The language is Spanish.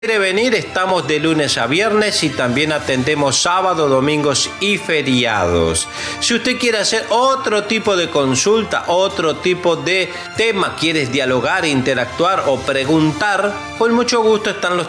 quiere venir, estamos de lunes a viernes y también atendemos sábados, domingos y feriados. Si usted quiere hacer otro tipo de consulta, otro tipo de tema, quieres dialogar, interactuar o preguntar, con mucho gusto están los